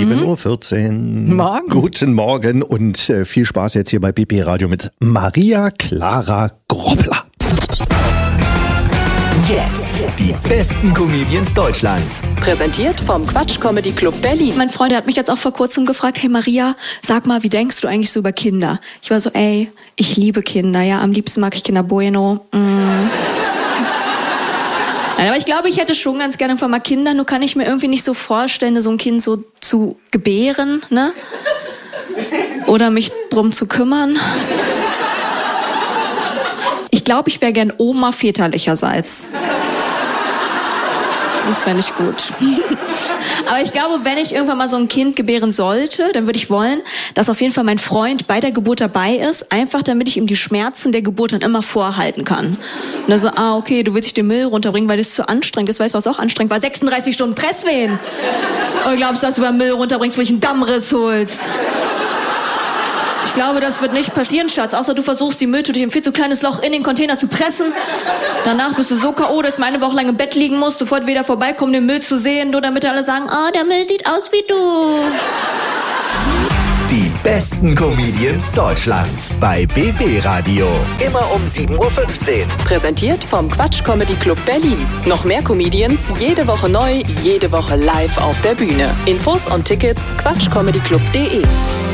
7:14 Uhr. Morgen. Guten Morgen und viel Spaß jetzt hier bei BB Radio mit Maria Clara Groppler. Jetzt die besten Comedians Deutschlands. Präsentiert vom Quatsch Comedy Club Berlin. Mein Freund hat mich jetzt auch vor kurzem gefragt, hey Maria, sag mal, wie denkst du eigentlich so über Kinder? Ich war so, ich liebe Kinder, ja, am liebsten mag ich Kinder Bueno. Nein, aber ich glaube, ich hätte schon ganz gerne einfach mal Kinder, nur kann ich mir irgendwie nicht so vorstellen, so ein Kind so zu gebären, ne? Oder mich drum zu kümmern. Ich glaube, ich wäre gern Oma väterlicherseits. Das fände ich gut. Aber ich glaube, wenn ich irgendwann mal so ein Kind gebären sollte, dann würde ich wollen, dass auf jeden Fall mein Freund bei der Geburt dabei ist, einfach damit ich ihm die Schmerzen der Geburt dann immer vorhalten kann. Und dann so, okay, du willst dich den Müll runterbringen, weil das zu anstrengend ist. Weißt du, was auch anstrengend war? 36 Stunden Presswehen. Und glaubst du, dass du beim Müll runterbringst, weil ich einen Dammriss holst? Ich glaube, das wird nicht passieren, Schatz. Außer du versuchst, die Mülltüte durch ein viel zu kleines Loch in den Container zu pressen. Danach bist du so K.O., dass du eine Woche lang im Bett liegen musst, sofort wieder vorbeikommen, den Müll zu sehen, nur damit alle sagen, der Müll sieht aus wie du. Die besten Comedians Deutschlands bei BB Radio. Immer um 7:15 Uhr. Präsentiert vom Quatsch Comedy Club Berlin. Noch mehr Comedians, jede Woche neu, jede Woche live auf der Bühne. Infos und Tickets quatschcomedyclub.de.